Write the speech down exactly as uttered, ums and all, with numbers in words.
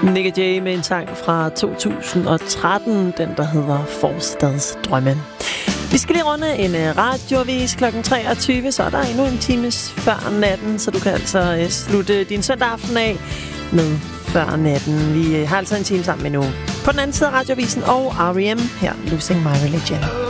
Nick Jay med en sang fra to tusind og tretten, den der hedder Forstadsdrømme. Vi skal lige runde en radioavis klokken treogtyve, så er der endnu en times før natten, så du kan altså slutte din søndag aften af med før natten. Vi har altså en time sammen endnu. På den anden side af radioavisen og R E M her, Losing My Religion.